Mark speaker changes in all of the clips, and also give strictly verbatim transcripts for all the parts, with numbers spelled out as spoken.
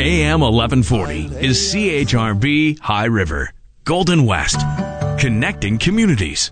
Speaker 1: A M eleven forty is C H R B High River, Golden West, connecting communities.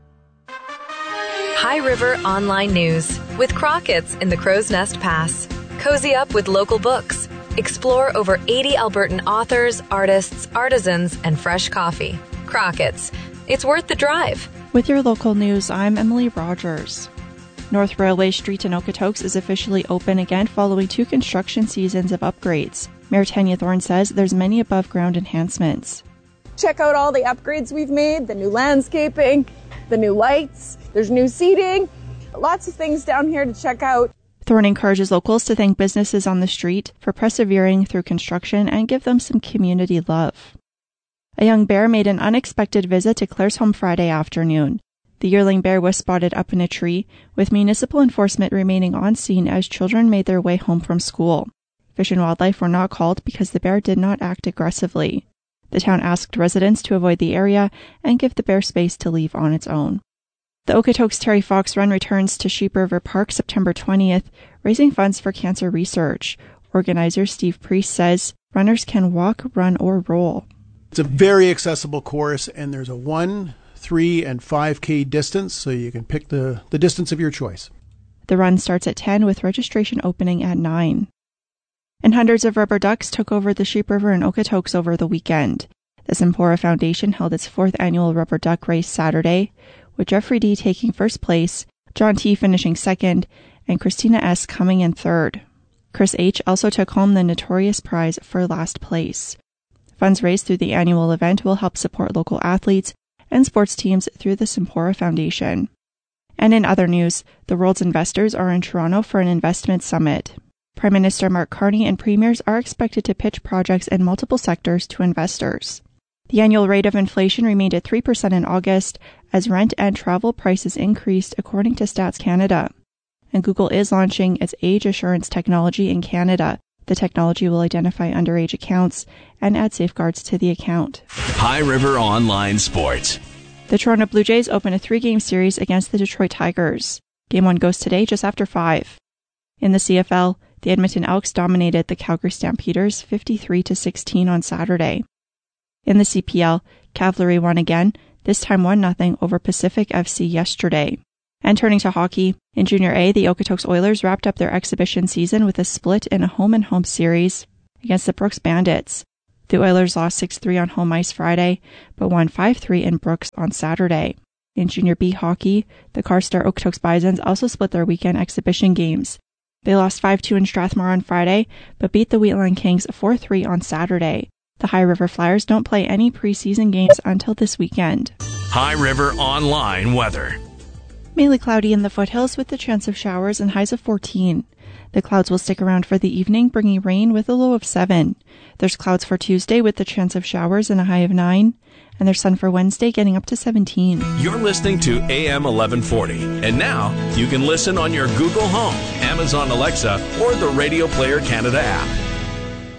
Speaker 2: High River Online News with Crockett's in the Crow's Nest Pass. Cozy up with local books. Explore over eighty Albertan authors, artists, artisans, and fresh coffee. Crockett's. It's worth the drive.
Speaker 3: With your local news, I'm Emily Rogers. North Railway Street in Okotoks is officially open again following two construction seasons of upgrades. Mayor Tanya Thorne says there's many above-ground enhancements.
Speaker 4: Check out all the upgrades we've made, the new landscaping, the new lights, there's new seating, lots of things down here to check out.
Speaker 3: Thorne encourages locals to thank businesses on the street for persevering through construction and give them some community love. A young bear made an unexpected visit to Claire's home Friday afternoon. The yearling bear was spotted up in a tree, with municipal enforcement remaining on scene as children made their way home from school. Fish and Wildlife were not called because the bear did not act aggressively. The town asked residents to avoid the area and give the bear space to leave on its own. The Okotoks Terry Fox Run returns to Sheep River Park September twentieth, raising funds for cancer research. Organizer Steve Priest says runners can walk, run, or roll.
Speaker 5: It's a very accessible course, and there's a one, three, and five K distance, so you can pick the, the distance of your choice.
Speaker 3: The run starts at ten with registration opening at nine. And hundreds of rubber ducks took over the Sheep River in Okotoks over the weekend. The Sempora Foundation held its fourth annual rubber duck race Saturday, with Jeffrey D. taking first place, John T. finishing second, and Christina S. coming in third. Chris H. also took home the notorious prize for last place. Funds raised through the annual event will help support local athletes and sports teams through the Sempora Foundation. And in other news, the world's investors are in Toronto for an investment summit. Prime Minister Mark Carney and premiers are expected to pitch projects in multiple sectors to investors. The annual rate of inflation remained at three percent in August as rent and travel prices increased, according to Stats Canada. And Google is launching its age assurance technology in Canada. The technology will identify underage accounts and add safeguards to the account.
Speaker 1: High River Online Sports.
Speaker 3: The Toronto Blue Jays open a three-game series against the Detroit Tigers. Game one goes today just after five. In the C F L, the Edmonton Elks dominated the Calgary Stampeders fifty-three to sixteen on Saturday. In the C P L, Cavalry won again, this time one nothing over Pacific F C yesterday. And turning to hockey, in Junior A, the Okotoks Oilers wrapped up their exhibition season with a split in a home-and-home series against the Brooks Bandits. The Oilers lost six three on home ice Friday, but won five three in Brooks on Saturday. In Junior B hockey, the Carstar Okotoks Bisons also split their weekend exhibition games. They lost five two in Strathmore on Friday, but beat the Wheatland Kings four three on Saturday. The High River Flyers don't play any preseason games until this weekend.
Speaker 1: High River Online Weather.
Speaker 3: Mainly cloudy in the foothills with the chance of showers and highs of fourteen. The clouds will stick around for the evening, bringing rain with a low of seven. There's clouds for Tuesday with the chance of showers and a high of nine. And there's sun for Wednesday, getting up to seventeen.
Speaker 1: You're listening to A M eleven forty. And now, you can listen on your Google Home, Amazon Alexa, or the Radio Player Canada app.